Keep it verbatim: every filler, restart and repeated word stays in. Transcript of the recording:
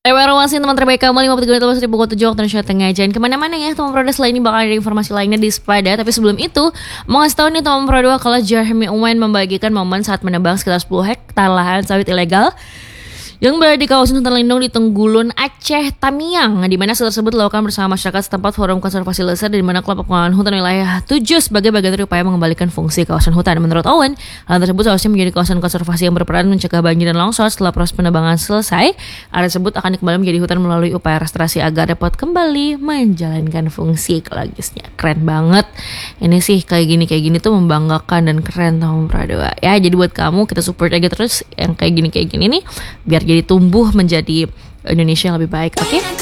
Evaluasi teman terbaik kamu lima puluh tiga ribu tujuh waktu Indonesia Tengah. Jangan kemana-mana ya teman Proda, selain ini bakal ada informasi lainnya di Sepada. Tapi sebelum itu mau ngasih tau nih teman Proda kalau Jeremy Owen membagikan momen saat menebang sekitar sepuluh hektar lahan sawit ilegal yang berada di kawasan hutan lindung di Tenggulun, Aceh, Tamiang, di mana hal tersebut dilakukan bersama masyarakat setempat Forum Konservasi Lesser, di mana kelompok pengelolaan hutan wilayah tujuh sebagai bagian dari upaya mengembalikan fungsi kawasan hutan. Menurut Owen, hal tersebut seharusnya menjadi kawasan konservasi yang berperan mencegah banjir dan longsor. Setelah proses penebangan selesai, area tersebut akan kembali menjadi hutan melalui upaya restorasi agar dapat kembali menjalankan fungsi ekologisnya. Keren banget. Ini sih kayak gini kayak gini tuh membanggakan dan keren teman Pradoa. Ya, jadi buat kamu kita support aja terus yang kayak gini kayak gini nih biar jadi tumbuh menjadi Indonesia yang lebih baik. Oke? Okay?